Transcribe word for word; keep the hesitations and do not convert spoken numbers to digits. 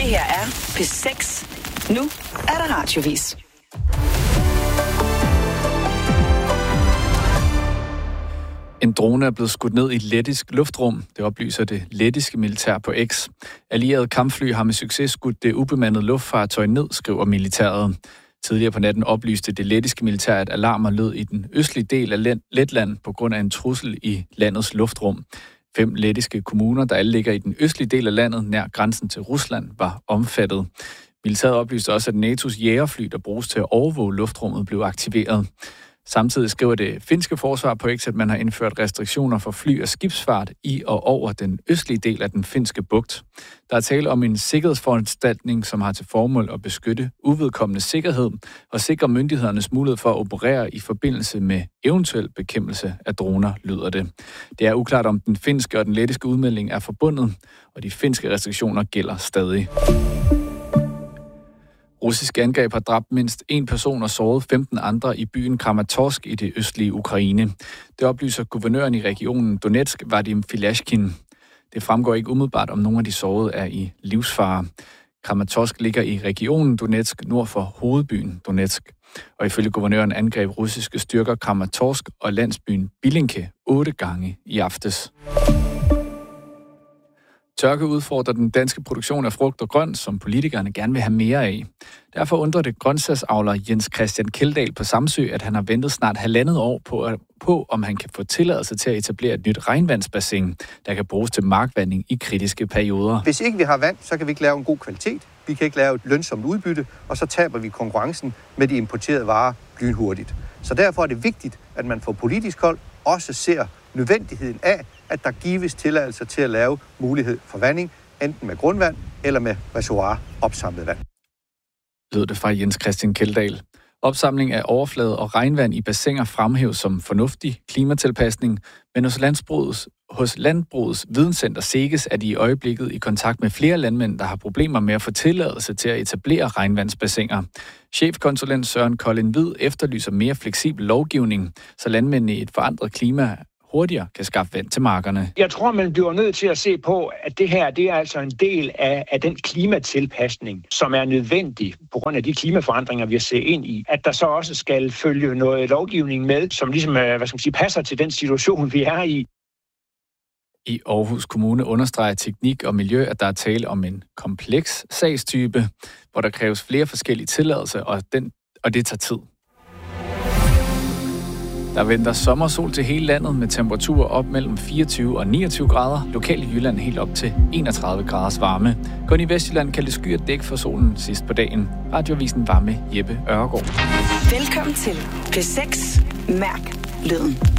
her er P seks. Nu er der radiovis. En drone er blevet skudt ned i lettisk luftrum. Det oplyser det lettiske militær på X. Allierede kampfly har med succes skudt det ubemandede luftfartøj ned, skriver militæret. Tidligere på natten oplyste det lettiske militær, at alarmer lød i den østlige del af Letland på grund af en trussel i landets luftrum. Fem lettiske kommuner, der alle ligger i den østlige del af landet, nær grænsen til Rusland, var omfattet. Militæret oplyste også, at N A T O's jægerfly, der bruges til at overvåge luftrummet, blev aktiveret. Samtidig skriver det finske forsvar på X, at man har indført restriktioner for fly- og skibsfart i og over den østlige del af den finske bugt. Der er tale om en sikkerhedsforanstaltning, som har til formål at beskytte uvedkommende sikkerhed og sikre myndighedernes mulighed for at operere i forbindelse med eventuel bekæmpelse af droner, lyder det. Det er uklart, om den finske og den lettiske udmelding er forbundet, og de finske restriktioner gælder stadig. Russiske angreb har dræbt mindst en person og såret femten andre i byen Kramatorsk i det østlige Ukraine. Det oplyser guvernøren i regionen Donetsk, Vadim Filyashkin. Det fremgår ikke umiddelbart, om nogle af de sårede er i livsfare. Kramatorsk ligger i regionen Donetsk nord for hovedbyen Donetsk. Og ifølge guvernøren angreb russiske styrker Kramatorsk og landsbyen Bilinke otte gange i aftes. Tørke udfordrer den danske produktion af frugt og grønt, som politikerne gerne vil have mere af. Derfor undrer det grøntsagsavler Jens Christian Kjeldahl på Samsø, at han har ventet snart halvandet år på, på, om han kan få tilladelse til at etablere et nyt regnvandsbassin, der kan bruges til markvanding i kritiske perioder. Hvis ikke vi har vand, så kan vi ikke lave en god kvalitet. Vi kan ikke lave et lønsomt udbytte, og så taber vi konkurrencen med de importerede varer lynhurtigt. Så derfor er det vigtigt, at man fra politisk hold også ser nødvendigheden af, at der gives tilladelser til at lave mulighed for vanding, enten med grundvand eller med reservoir opsamlet vand. Lød det fra Jens Christian Kjeldahl. Opsamling af overflade og regnvand i bassiner fremhæves som fornuftig klimatilpasning, men hos landbrugets, hos landbrugets videnscenter SEGES er de i øjeblikket i kontakt med flere landmænd, der har problemer med at få tilladelse til at etablere regnvandsbassiner. Chefkonsulent Søren Kolding Hvid efterlyser mere fleksibel lovgivning, så landmændene i et forandret klima hurtigere kan skaffe vand til markerne. Jeg tror, man bliver nødt til at se på, at det her det er altså en del af, af den klimatilpasning, som er nødvendig på grund af de klimaforandringer, vi har set ind i. At der så også skal følge noget lovgivning med, som ligesom hvad skal man sige, passer til den situation, vi er i. I Aarhus Kommune understreger teknik og miljø, at der er tale om en kompleks sagstype, hvor der kræves flere forskellige tilladelser, og, den, og det tager tid. Der venter sommersol til hele landet med temperaturer op mellem fireogtyve og niogtyve grader. Lokalt i Jylland helt op til enogtredive graders varme. Kun i Vestjylland kan det skyer dæk for solen sidst på dagen. Radioavisen var med Jeppe Ørgaard. Velkommen til P seks. Mærk lyden.